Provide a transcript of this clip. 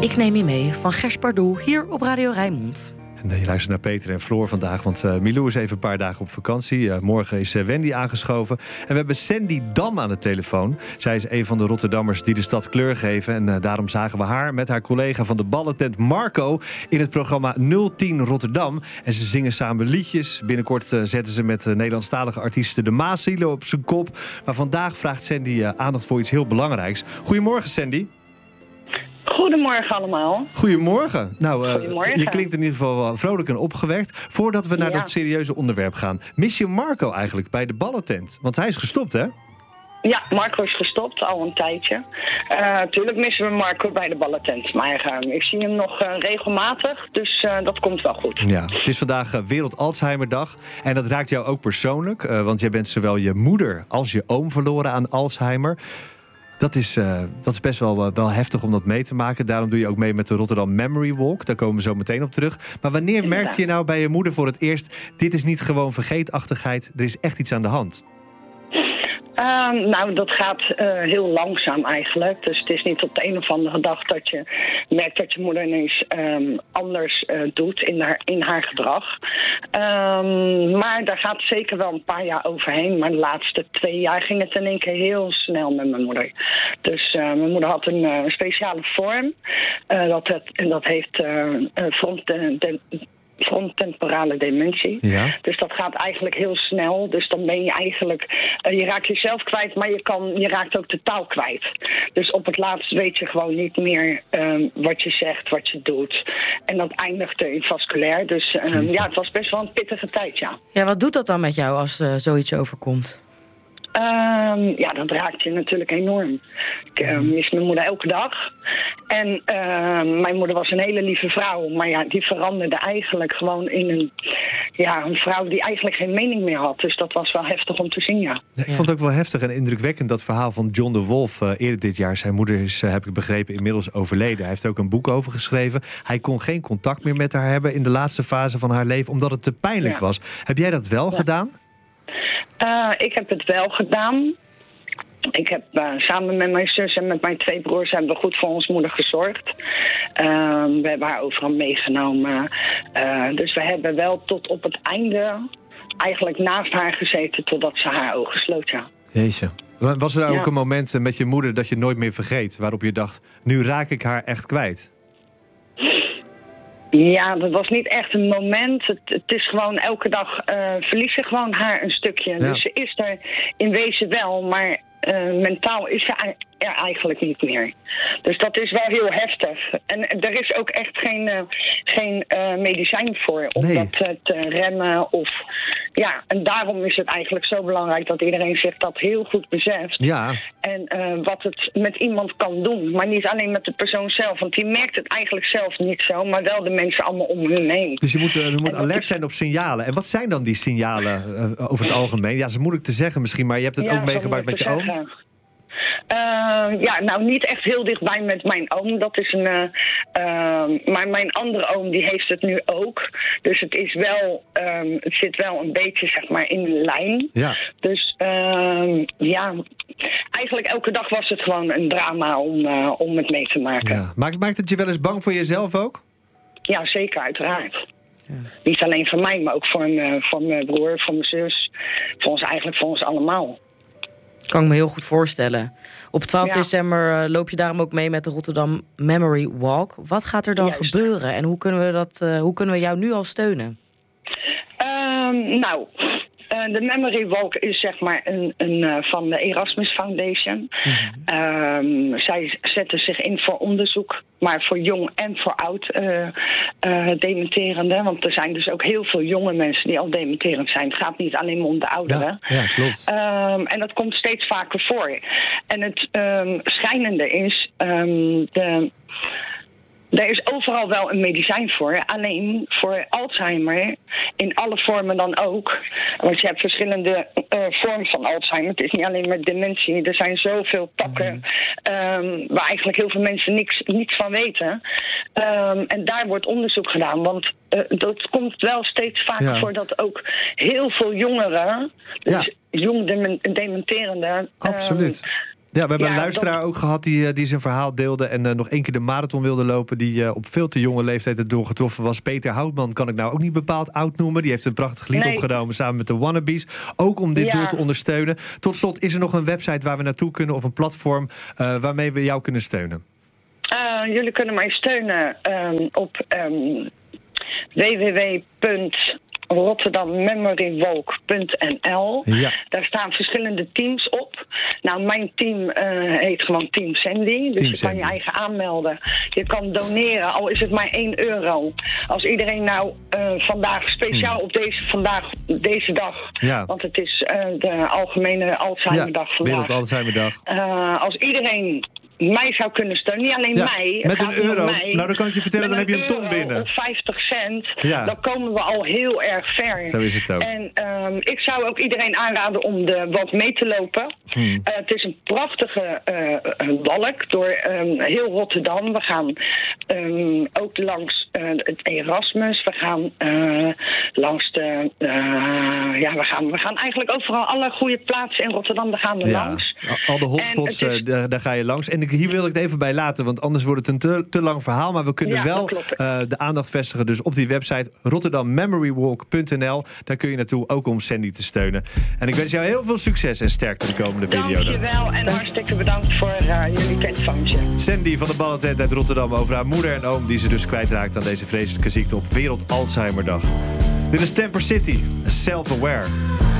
Ik neem je mee van Gers Pardoel hier op Radio Rijnmond. En je luistert naar Peter en Floor vandaag, want Milou is even een paar dagen op vakantie. Morgen is Wendy aangeschoven. En we hebben Sandy Dam aan de telefoon. Zij is een van de Rotterdammers die de stad kleur geven. En daarom zagen we haar met haar collega van de ballentent Marco in het programma 010 Rotterdam. En ze zingen samen liedjes. Binnenkort zetten ze met Nederlandstalige artiesten de Maaszielen op zijn kop. Maar vandaag vraagt Sandy aandacht voor iets heel belangrijks. Goedemorgen, Sandy. Goedemorgen allemaal. Goedemorgen. Nou, Goedemorgen. Je klinkt in ieder geval vrolijk en opgewekt. Voordat we naar dat serieuze onderwerp gaan. Mis je Marco eigenlijk bij de ballentent? Want hij is gestopt, hè? Ja, Marco is gestopt, al een tijdje. Tuurlijk missen we Marco bij de ballentent. Maar ik zie hem nog regelmatig, dus dat komt wel goed. Ja, het is vandaag Wereld Alzheimerdag. En dat raakt jou ook persoonlijk. Want jij bent zowel je moeder als je oom verloren aan Alzheimer. Dat is best wel heftig om dat mee te maken. Daarom doe je ook mee met de Rotterdam Memory Walk. Daar komen we zo meteen op terug. Maar wanneer merkte je nou bij je moeder voor het eerst... dit is niet gewoon vergeetachtigheid, er is echt iets aan de hand? Nou, dat gaat heel langzaam eigenlijk. Dus het is niet op de een of andere dag dat je merkt dat je moeder ineens anders doet in haar gedrag. Maar daar gaat zeker wel een paar jaar overheen. Maar de laatste 2 jaar ging het in één keer heel snel met mijn moeder. Dus mijn moeder had een speciale vorm. Dat heeft fronttemporale dementie. Ja. Dus dat gaat eigenlijk heel snel. Dus dan ben je eigenlijk... je raakt jezelf kwijt, maar je raakt ook de taal kwijt. Dus op het laatst weet je gewoon niet meer wat je zegt, wat je doet. En dat eindigde in vasculair. Dus het was best wel een pittige tijd, ja. Ja, wat doet dat dan met jou als zoiets overkomt? Dat raakt je natuurlijk enorm. Ik mis mijn moeder elke dag. En mijn moeder was een hele lieve vrouw. Maar ja, die veranderde eigenlijk gewoon in een vrouw die eigenlijk geen mening meer had. Dus dat was wel heftig om te zien, ja. Ja, ik vond het ook wel heftig en indrukwekkend dat verhaal van John de Wolf eerder dit jaar. Zijn moeder is, heb ik begrepen, inmiddels overleden. Hij heeft ook een boek over geschreven. Hij kon geen contact meer met haar hebben in de laatste fase van haar leven, omdat het te pijnlijk was. Heb jij dat wel gedaan? Ik heb het wel gedaan. Ik heb samen met mijn zus en met mijn 2 broers hebben we goed voor ons moeder gezorgd. We hebben haar overal meegenomen. Dus we hebben wel tot op het einde eigenlijk naast haar gezeten totdat ze haar ogen sloot, ja. Jeetje. Was er ook een moment met je moeder dat je nooit meer vergeet, waarop je dacht, nu raak ik haar echt kwijt? Ja, dat was niet echt een moment. Het is gewoon elke dag verlies je gewoon haar een stukje. Ja. Dus ze is er in wezen wel, maar mentaal is ze er eigenlijk niet meer. Dus dat is wel heel heftig. En er is ook echt geen medicijn voor om dat te remmen. En daarom is het eigenlijk zo belangrijk dat iedereen zich dat heel goed beseft. Ja. En wat het met iemand kan doen. Maar niet alleen met de persoon zelf. Want die merkt het eigenlijk zelf niet zo. Maar wel de mensen allemaal om hun heen. Dus je moet alert zijn op signalen. En wat zijn dan die signalen over het algemeen? Ja, dat is moeilijk te zeggen misschien. Maar je hebt het ook meegemaakt met je oom? Nou niet echt heel dichtbij met mijn oom. Dat is maar mijn andere oom die heeft het nu ook. Dus het is wel, het zit wel een beetje zeg maar in de lijn. Ja. Dus eigenlijk elke dag was het gewoon een drama om het mee te maken. Ja. Maakt het je wel eens bang voor jezelf ook? Ja, zeker, uiteraard. Ja. Niet alleen voor mij, maar ook voor mijn broer, voor mijn zus. Voor ons allemaal. Kan ik me heel goed voorstellen. Op 12 december loop je daarom ook mee met de Rotterdam Memory Walk. Wat gaat er dan gebeuren en hoe kunnen we jou nu al steunen? De Memory Walk is zeg maar een van de Erasmus Foundation. Mm-hmm. Zij zetten zich in voor onderzoek, maar voor jong en voor oud dementerende. Want er zijn dus ook heel veel jonge mensen die al dementerend zijn. Het gaat niet alleen maar om de ouderen. Ja, klopt. En dat komt steeds vaker voor. En het schijnende is... Er is overal wel een medicijn voor. Alleen voor Alzheimer, in alle vormen dan ook. Want je hebt verschillende vormen van Alzheimer. Het is niet alleen maar dementie. Er zijn zoveel takken waar eigenlijk heel veel mensen niets van weten. En daar wordt onderzoek gedaan. Want dat komt wel steeds vaker voor dat ook heel veel jongeren... Dus jong dementerende... Absoluut. Ja, we hebben een luisteraar ook gehad die zijn verhaal deelde en nog 1 keer de marathon wilde lopen, die op veel te jonge leeftijd erdoor getroffen was. Peter Houtman kan ik nou ook niet bepaald oud noemen. Die heeft een prachtig lied opgenomen samen met de Wannabes. Ook om dit doel te ondersteunen. Tot slot, is er nog een website waar we naartoe kunnen of een platform waarmee we jou kunnen steunen? Jullie kunnen mij steunen op www.rotterdammemorywalk.nl. Ja. Daar staan verschillende teams op. Nou, mijn team heet gewoon Team Sandy. Dus je kan je eigen aanmelden. Je kan doneren, al is het maar €1. Als iedereen nou vandaag, speciaal op deze dag, want het is de algemene Alzheimerdag vandaag. Wereld Alzheimerdag. Als iedereen mij zou kunnen steunen, niet alleen mij. Met €1, nou dan kan ik je vertellen, dan heb je een ton binnen. Of 50 cent, dan komen we al heel erg ver. Zo is het ook. En ik zou ook iedereen aanraden om wat mee te lopen. Het is een prachtige walk door heel Rotterdam. We gaan ook langs het Erasmus. We gaan langs de... we gaan eigenlijk overal alle goede plaatsen in Rotterdam, daar gaan we langs. Al de hotspots, daar ga je langs. En hier wil ik het even bij laten, want anders wordt het een te lang verhaal. Maar we kunnen wel de aandacht vestigen dus op die website RotterdamMemoryWalk.nl. Daar kun je naartoe, ook om Sandy te steunen. En ik wens jou heel veel succes en sterkte de komende periode. Dankjewel en hartstikke bedankt voor jullie telefoontje. Sandy van de Ballentent uit Rotterdam over haar moeder en oom die ze dus kwijtraakt aan deze vreselijke ziekte op Wereld Alzheimerdag. Dit is Temper City, Self-Aware.